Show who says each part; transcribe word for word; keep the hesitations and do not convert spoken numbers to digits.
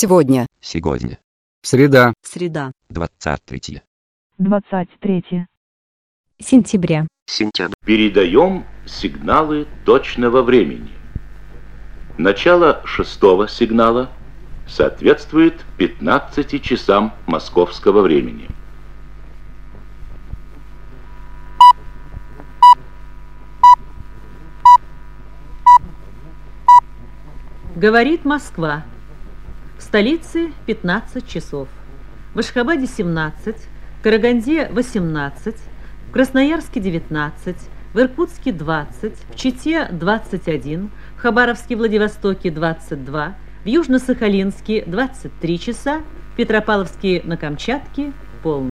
Speaker 1: Сегодня.
Speaker 2: Сегодня.
Speaker 3: Среда.
Speaker 4: Среда.
Speaker 2: двадцать третье.
Speaker 5: двадцать третье
Speaker 6: сентября.
Speaker 2: Сентябрь.
Speaker 7: Передаем сигналы точного времени. Начало шестого сигнала соответствует пятнадцати часам московского времени.
Speaker 8: Говорит Москва. В столице пятнадцать часов. В Ашхабаде семнадцать, в Караганде восемнадцать, в Красноярске девятнадцать, в Иркутске двадцать, в Чите двадцать один, в Хабаровске, Владивостоке двадцать два, в Южно-Сахалинске двадцать три часа, в Петропавловске на Камчатке полночь.